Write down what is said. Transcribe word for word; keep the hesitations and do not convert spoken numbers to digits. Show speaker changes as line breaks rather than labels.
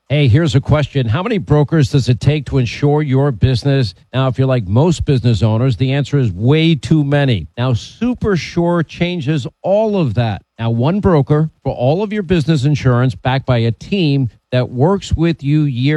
Hey, here's a question. How many brokers does it take to insure your business? Now, if you're like most business owners, the answer is way too many. Now, SuperSure changes all of that. Now, one broker for all of your business insurance backed by a team that works with you year